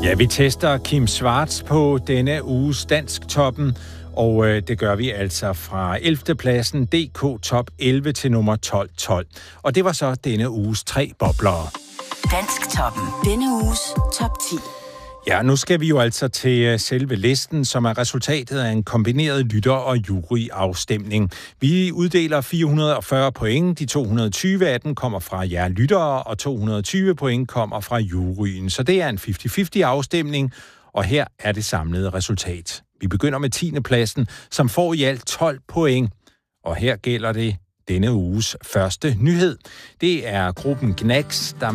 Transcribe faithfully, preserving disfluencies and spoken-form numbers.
Ja, vi tester Kim Schwartz på denne uges Dansktoppen, og øh, det gør vi altså fra ellevte pladsen D K Top elleve til nummer tolv tolv. Og det var så denne uges tre boblere. Dansktoppen. Denne uges top ti. Ja, nu skal vi jo altså til selve listen, som er resultatet af en kombineret lytter- og juryafstemning. Vi uddeler fire hundrede og fyrre point. De to hundrede og tyve af dem kommer fra jer lyttere, og to hundrede og tyve point kommer fra juryen. Så det er en halvtreds halvtreds afstemning, og her er det samlede resultat. Vi begynder med tiende pladsen, som får i alt tolv point. Og her gælder det denne uges første nyhed. Det er gruppen Gnags, der